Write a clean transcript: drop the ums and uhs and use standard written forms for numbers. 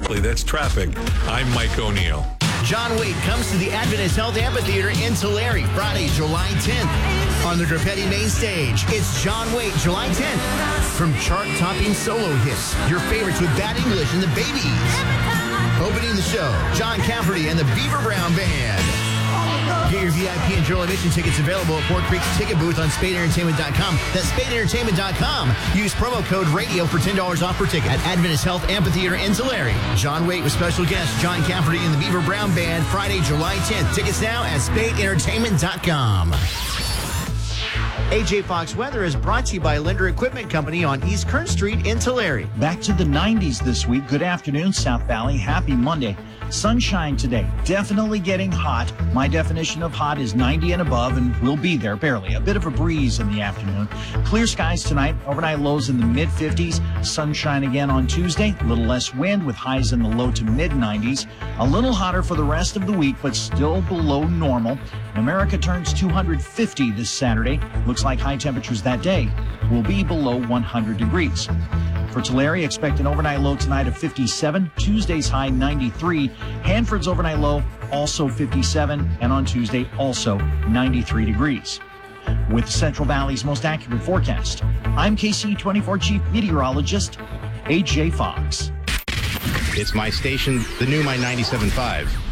That's traffic. I'm Mike O'Neill. John Waite comes to the Adventist Health Amphitheater in Tulare, Friday, July 10th. On the Grupetti main stage, it's John Waite, July 10th. From chart-topping solo hits, your favorites with Bad English and the Babies. Opening the show, John Cafferty and the Beaver Brown Band. Get your VIP and general admission tickets available at Fort Creek's ticket booth on SpadeEntertainment.com. That's SpadeEntertainment.com. Use promo code RADIO for $10 off per ticket at Adventist Health Amphitheater in Tulare. John Waite with special guest John Cafferty and the Beaver Brown Band, Friday, July 10th. Tickets now at SpadeEntertainment.com. AJ Fox Weather is brought to you by Linder Equipment Company on East Kern Street in Tulare. Back to the 90s this week. Good afternoon, South Valley. Happy Monday. Sunshine today. Definitely getting hot. My definition of hot is 90 and above, and we'll be there barely. A bit of a breeze in the afternoon. Clear skies tonight. Overnight lows in the mid-50s. Sunshine again on Tuesday. A little less wind with highs in the low to mid-90s. A little hotter for the rest of the week, but still below normal. America turns 250 this Saturday. Looks like high temperatures that day will be below 100 degrees. For Tulare, expect an overnight low tonight of 57. Tuesday's high 93. Hanford's overnight low also 57. And on Tuesday, also 93 degrees. With Central Valley's most accurate forecast, I'm KC24 Chief Meteorologist AJ Fox. It's my station, the new My 97.5.